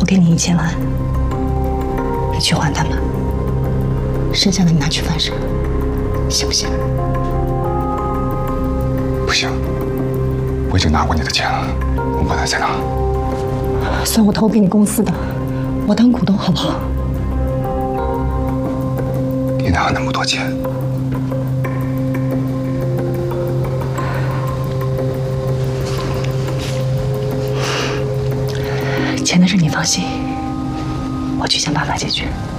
我给你1000万，你去还他们，剩下的你拿去翻身，行不行？ 不行，我已经拿过你的钱了，我不能再拿。 算我投给你公司的，我当股东好不好？ 你哪有那么多钱？ 钱的事你放心，我去想办法解决。